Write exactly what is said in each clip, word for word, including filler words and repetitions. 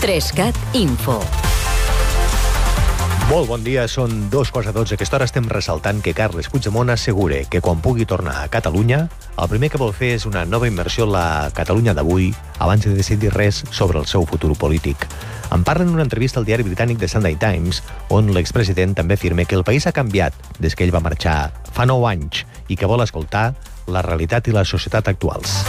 Trescat Info. Molt bon dia, són dos quarts de dotze. A aquesta hora estem ressaltant que Carles Puigdemont assegura que quan pugui tornar a Catalunya, el primer que vol fer és una nova immersió en la Catalunya d'avui abans de decidir res sobre el seu futur polític. En parla en una entrevista al diari britànic The Sunday Times, on l'expresident també afirma que el país ha canviat des que ell va marxar fa nou anys i que vol escoltar la realitat i la societat actuals.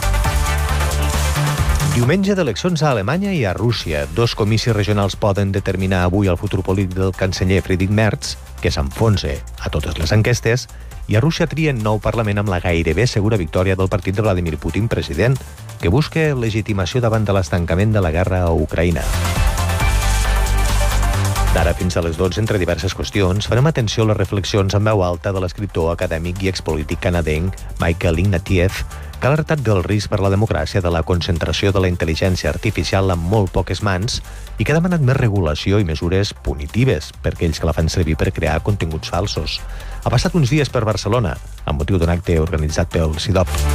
Diumenge d'eleccions a Alemanya i a Rússia. Dos comicis regionals poden determinar avui el futur polític del canceller Friedrich Merz, que s'enfonsa a totes les enquestes, i a Rússia trien nou Parlament amb la gairebé segura victòria del partit de Vladimir Putin, president, que busca legitimació davant de l'estancament de la guerra a Ucraïna. D'ara fins a les dotze, entre diverses qüestions, farem atenció a les reflexions en veu alta de l'escriptor acadèmic i expolític canadenc Michael Ignatieff, que ha alertat del risc per la democràcia de la concentració de la intel·ligència artificial en molt poques mans i que ha demanat més regulació i mesures punitives per aquells que la fan servir per crear continguts falsos. Ha passat uns dies per Barcelona, amb motiu d'un acte organitzat pel C I D O P.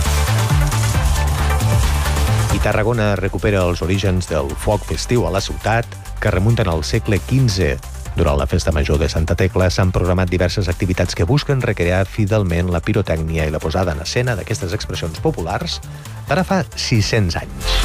I Tarragona recupera els orígens del foc festiu a la ciutat, que remunten al segle quinze. Durant la festa major de Santa Tecla s'han programat diverses activitats que busquen recrear fidelment la pirotècnia i la posada en escena d'aquestes expressions populars d'ara fa sis-cents anys.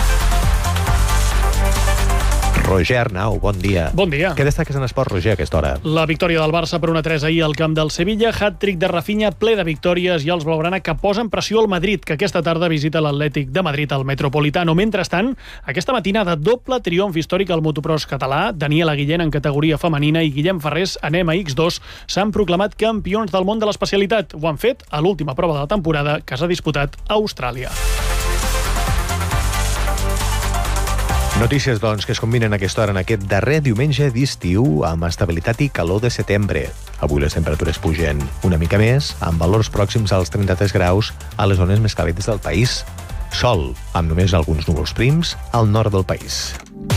Roger Arnau, bon dia. Bon dia. Què destaques en esport, Roger, a aquesta hora? La victòria del Barça per una tres ahir al camp del Sevilla, hat-trick de Rafinha ple de victòries i els blaugrana que posen pressió al Madrid, que aquesta tarda visita l'Atlètic de Madrid al Metropolitano. Mentrestant, aquesta matinada doble triomf històric al motocross català. Daniela Guillén en categoria femenina i Guillem Ferrés en M X dos s'han proclamat campions del món de l'especialitat. Ho han fet a l'última prova de la temporada que s'ha disputat a Austràlia. Notícies, doncs, que es combinen a aquesta hora en aquest darrer diumenge d'estiu amb estabilitat i calor de setembre. Avui les temperatures pugen una mica més, amb valors pròxims als trenta-tres graus a les zones més càlides del país. Sol, amb només alguns núvols prims al nord del país.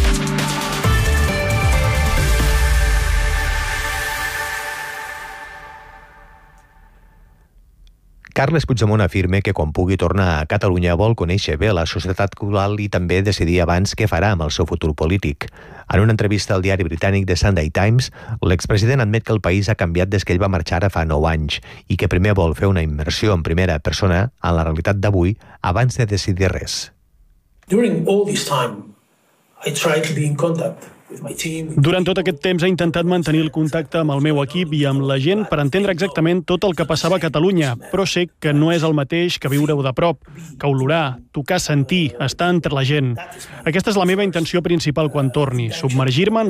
Carles Puigdemont afirma que quan pugui tornar a Catalunya vol conèixer bé la societat actual i també decidir abans què farà amb el seu futur polític. En una entrevista al diari britànic The Sunday Times, l'expresident admet que el país ha canviat des que ell va marxar fa nou anys i que primer vol fer una immersió en primera persona en la realitat d'avui abans de decidir res. During all this time, I tried to be in contact. Durant tot aquest temps he intentat mantenir el contacte amb el meu equip i amb la gent per entendre exactament tot el que passava a Catalunya, però sé que no és el mateix que viure-ho de prop, que olorar, tocar, sentir, estar entre la gent. Aquesta és la meva intenció principal quan torni, submergir-me en